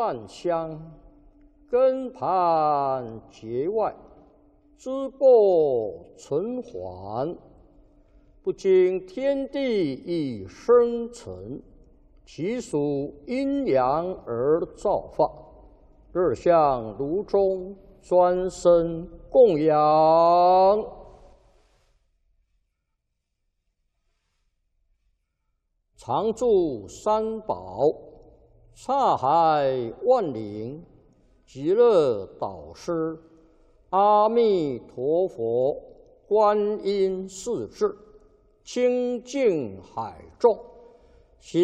万香，根盘结外，诸波存还。不经天地以生成，其属阴阳而造化。日向炉中，专生供养。常住三宝，刹海万灵，极乐导师，阿弥陀佛，观音世智，清净海众。